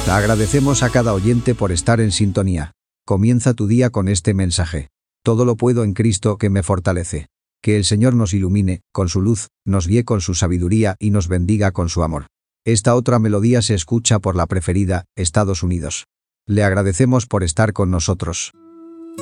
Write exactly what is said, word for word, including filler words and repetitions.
La agradecemos a cada oyente por estar en sintonía. Comienza tu día con este mensaje. Todo lo puedo en Cristo que me fortalece. Que el Señor nos ilumine con su luz, nos guíe con su sabiduría y nos bendiga con su amor. Esta otra melodía se escucha por la preferida, Estados Unidos. Le agradecemos por estar con nosotros.